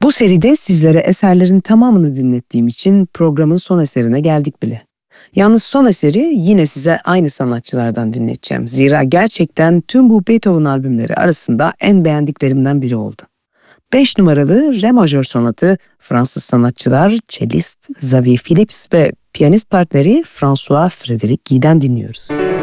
Bu seride sizlere eserlerin tamamını dinlettiğim için programın son eserine geldik bile. Yalnız son eseri yine size aynı sanatçılardan dinleteceğim. Zira gerçekten tüm bu Beethoven albümleri arasında en beğendiklerimden biri oldu. 5 numaralı Re majör sonatı Fransız sanatçılar cellist Xavier Philips ve piyanist partneri François Frédéric Guy'den dinliyoruz.